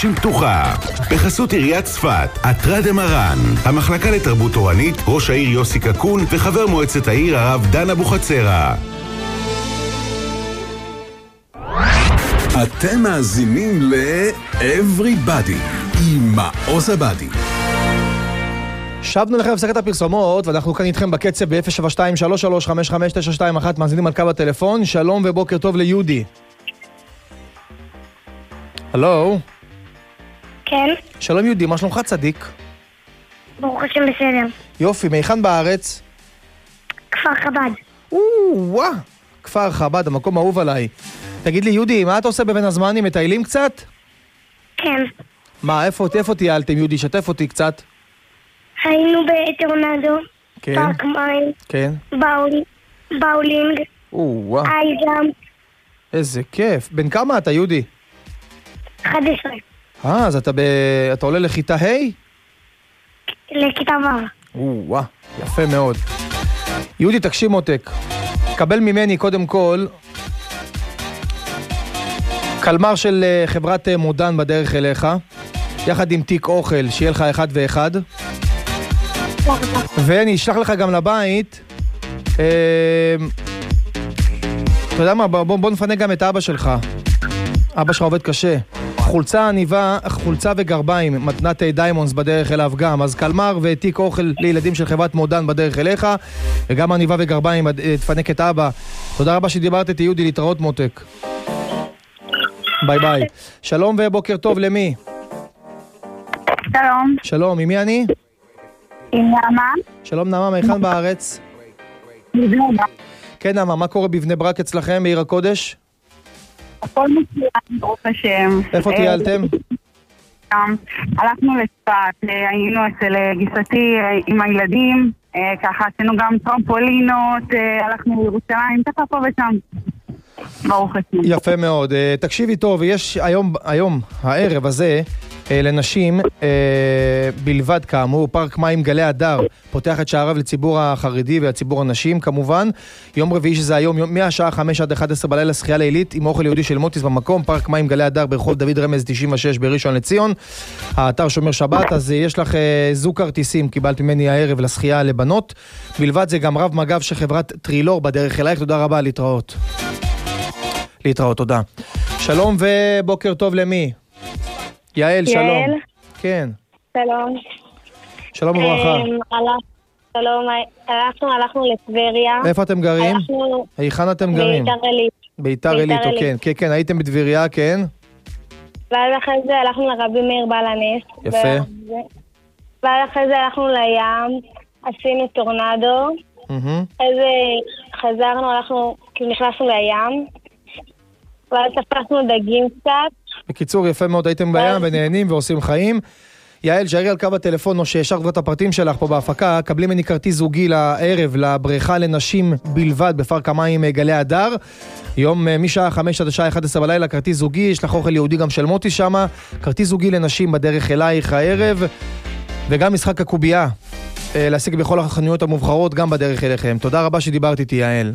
לנשים פתוחה. בחסות עיריית צפת, עטרה דמרן, המחלקה לתרבות תורנית, ראש העיר יוסי קקון וחבר מועצת העיר הרב דן אבוחצירא. אתם מאזינים ל-Everybody עם מעוז עבדי. שבנו לכם הפסקת הפרסומות, ואנחנו כאן איתכם בקצב ב-072-3355-921, מאזינים על קו הטלפון. שלום ובוקר טוב ליהודי. הלו? כן. שלום יהודי, מה שלומך צדיק? ברוך השם בסדר. יופי, מהיכן בארץ? כפר חב"ד. וואה, כפר חב"ד, המקום האהוב עליי. תגיד לי יהודי, מה אתה עושה בבין הזמנים? מטיילים קצת? כן. מה, איפה טיילתם יהודי? שתף אותי קצת. היינו בטורנדו, כן. פארק מים, כן. באולינג, וואה, אייזם, איזה כיף. בן כמה אתה יהודי? 11, אז אתה עולה לכיתה ה'? לכיתה ו'. וואה, יפה מאוד. יהודי, תקשיב מותק. קבל ממני קודם כל קלמר של חברת מודן בדרך אליך, יחד עם תיק אוכל, שיהיה לך אחד ואחד. ואני אשלח לך גם לבית, אתה יודע מה, בוא נפנה גם את אבא שלך. אבא שלך עובד קשה. חולצה עניבה, חולצה וגרביים, מתנת דיימונדס בדרך אליו גם. אז קלמר ותיק אוכל לילדים של חברת מודן בדרך אליך, וגם עניבה וגרביים, תפנק את אבא. תודה רבה שדיברת איתי יהודי, להתראות מותק. ביי ביי. שלום ובוקר טוב, למי? שלום. שלום, עם מי אני? עם נעמה. שלום נעמה, מהיכן בארץ? בבני ברק. כן נעמה, מה קורה בבני ברק אצלכם, בעיר הקודש? הכל מצוין, ברוך השם. איפה טיילתם? הלכנו לצפת, היינו אצל גיסתי עם הילדים, ככה עשינו גם טרמפולינות, הלכנו לירושלים, ככה פה ושם. ברוך השם. יפה מאוד. תקשיבי טוב, יש היום, הערב הזה, לנשים בלבד כאמור, פארק מים גלי הדר פותח את שעריו לציבור החרדי ולציבור הנשים כמובן. יום רביעי שזה היום, מהשעה 5 עד 11 בלילה, שחייה לילית עם אוכל יהודי של מוטיס במקום, פארק מים גלי הדר ברחוב דוד רמז 96 בראשון לציון, האתר שומר שבת. אז יש לך זוג כרטיסים, קיבלת ממני הערב לשחייה לבנות. בלבד זה גם רב מג"ב של חברת טרילור בדרך אלייך. תודה רבה, להתראות. תודה. שלום ובוקר טוב למי? יעל, שלום. כן. שלום. שלום וברכה. שלום, אנחנו הלכנו לטבריה. איפה אתם גרים? היכן אתם גרים? ביתר עילית. ביתר עילית, כן. כן, הייתם בטבריה, כן? ואז אחרי זה הלכנו לרבי מאיר בעל הנס. יפה. ואז אחרי זה הלכנו לים, עשינו טורנדו. אחרי זה חזרנו, נכנסנו לים. ואז תפסנו דגים קצת. בקיצור, יפה מאוד, הייתם בים ונהנים ועושים חיים. יעל, שערי על קו הטלפון, או שישר כבר את הפרטים שלך פה בהפקה, קבלי מני כרטיס זוגי לערב, לבריכה לנשים בלבד בפארק המים גלי הדר. יום משעה 5 עד השעה 11 בלילה, כרטיס זוגי, יש לך אוכל יהודי גם של מוטי שמה, כרטיס זוגי לנשים בדרך אלייך הערב, וגם משחק הקובייה, להשיג בכל החנויות המובחרות גם בדרך אליכם. תודה רבה שדיברת איתי, יעל.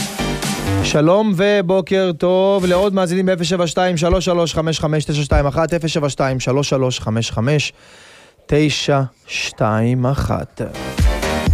שלום ובוקר טוב לעוד מאזינים ב-072-3355-921, 072-3355-921.